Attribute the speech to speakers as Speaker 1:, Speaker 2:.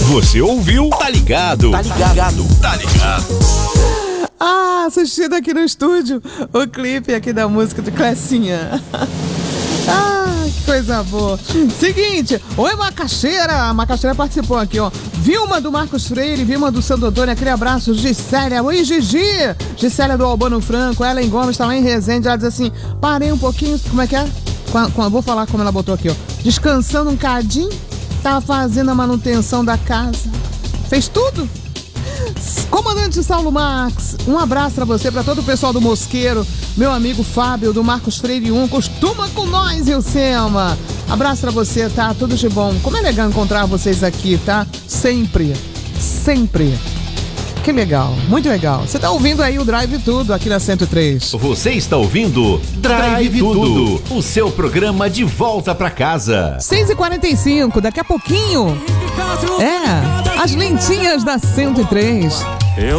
Speaker 1: Você ouviu? Tá ligado? Tá ligado? Tá ligado?
Speaker 2: Assistindo aqui no estúdio o clipe aqui da música de Clecinha. Que coisa boa. Seguinte, oi Macaxeira. A Macaxeira participou aqui, ó. Vilma do Marcos Freire, Vilma do Santo Antônio, aquele abraço. Gisélia, oi Gigi. Gisélia do Albano Franco, Ellen Gomes tá lá em Resende. Ela diz assim, parei um pouquinho, como é que é? Vou falar como ela botou aqui, ó. Descansando um cadinho, tá fazendo a manutenção da casa. Fez tudo? Comandante Saulo Max, um abraço pra você, pra todo o pessoal do Mosqueiro, meu amigo Fábio do Marcos Freire 1, costuma com nós, Ilcema. Abraço pra você, tá? Tudo de bom. Como é legal encontrar vocês aqui, tá? Sempre. Que legal, muito legal. Você tá ouvindo aí o Drive Tudo aqui na 103.
Speaker 1: Você está ouvindo Drive Tudo, o seu programa de volta pra casa.
Speaker 2: 6h45, daqui a pouquinho. As lentinhas da 103.